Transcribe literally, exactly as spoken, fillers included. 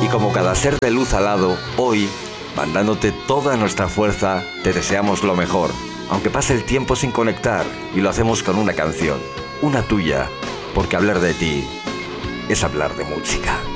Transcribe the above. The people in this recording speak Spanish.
Y como cada ser de luz alado, hoy, mandándote toda nuestra fuerza, te deseamos lo mejor. Aunque pase el tiempo sin conectar, y lo hacemos con una canción, una tuya, porque hablar de ti es hablar de música.